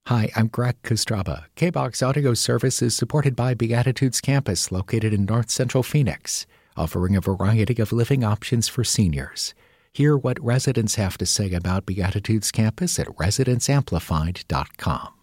Hi, I'm Greg Kostraba. KBOX Audio Service is supported by Beatitudes Campus, located in North Central Phoenix, offering a variety of living options for seniors. Hear what residents have to say about Beatitudes Campus at residentsamplified.com.